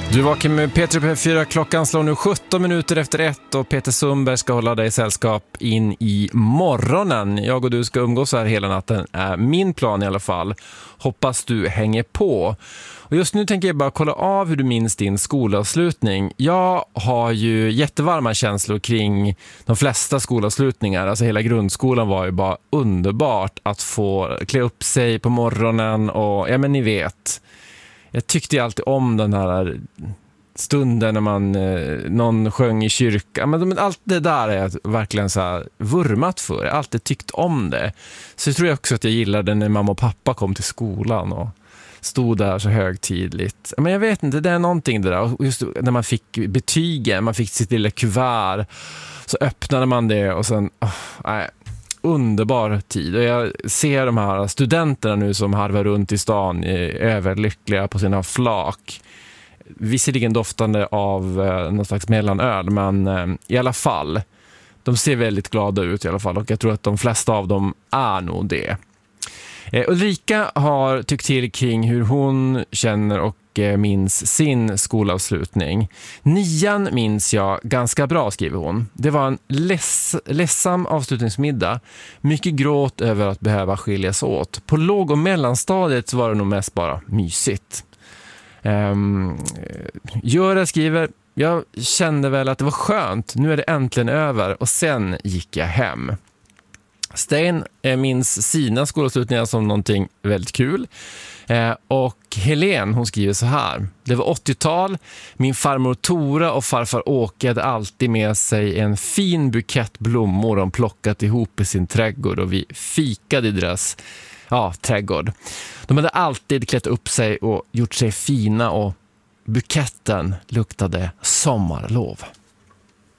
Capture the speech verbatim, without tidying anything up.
Du vaknar med Peter P fyra. Klockan slår nu sjutton minuter efter ett och Peter Sundberg ska hålla dig sällskap in i morgonen. Jag och du ska umgås här hela natten, är min plan i alla fall. Hoppas du hänger på. Och just nu tänker jag bara kolla av hur du minns din skolavslutning. Jag har ju jättevarma känslor kring de flesta skolavslutningar. Alltså hela grundskolan var ju bara underbart att få klä upp sig på morgonen och ja men ni vet. Jag tyckte ju alltid om den här stunden när man eh, någon sjöng i kyrkan. Men, men allt det där är jag verkligen så här vurmat för. Jag har alltid tyckt om det. Så jag tror också att jag gillade när mamma och pappa kom till skolan och stod där så högtidligt. Men jag vet inte, det är någonting det där. Och just när man fick betygen, man fick sitt lilla kuvert, så öppnade man det och sen... Oh, nej. Underbar tid, och jag ser de här studenterna nu som harvar runt i stan är överlyckliga på sina flak, visserligen doftande av eh, någon slags mellanöl, men eh, i alla fall de ser väldigt glada ut i alla fall, och jag tror att de flesta av dem är nog det. eh, Ulrika har tyckt till kring hur hon känner och minns sin skolavslutning. Nian minns jag ganska bra, skriver hon. Det var en leds, ledsam avslutningsmiddag. Mycket gråt över att behöva skiljas åt. På låg- och mellanstadiet var det nog mest bara mysigt. Um, Göra skriver: jag kände väl att det var skönt. Nu är det äntligen över. Och sen gick jag hem. Sten minns sina skolavslutningar som någonting väldigt kul. Eh, och Helen, hon skriver så här: det var åttiotal, min farmor Tora och farfar Åke hade alltid med sig en fin bukett blommor de plockat ihop i sin trädgård, och vi fikade i deras ja, trädgård. De hade alltid klätt upp sig och gjort sig fina, och buketten luktade sommarlov.